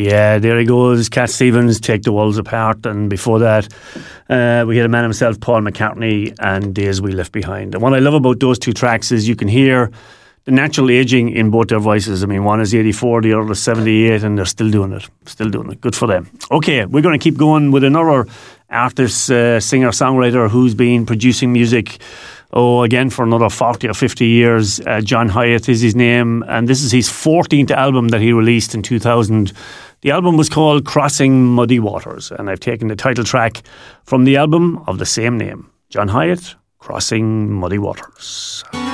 Yeah, there he goes. Cat Stevens, Take the Walls Apart. And before that, we had a man himself, Paul McCartney, and Days We Left Behind. And what I love about those two tracks is you can hear the natural aging in both their voices. I mean, one is 84, the other is 78, and they're still doing it. Good for them. Okay, we're going to keep going with another artist, singer-songwriter who's been producing music, again, for another 40 or 50 years. John Hiatt is his name, and this is his 14th album that he released in 2000. The album was called Crossing Muddy Waters, and I've taken the title track from the album of the same name. John Hiatt, Crossing Muddy Waters.